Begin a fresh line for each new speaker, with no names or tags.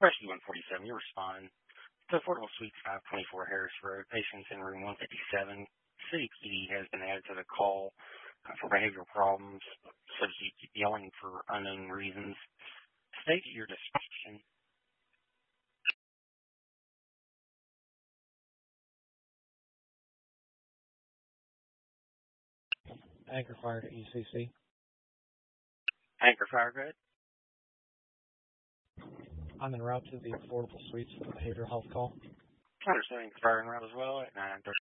Rescue 147, you're responding to Affordable Suites 524 Harris Road. Patients in room 157. City PD has been added to the call for behavioral problems, such as you keep yelling for unknown reasons. State your description.
Anchor Fire ECC.
Anchor Fire, go ahead.
I'm en route to the Affordable Suites for the behavioral health call.
Understanding Fire en route as well at 9:30.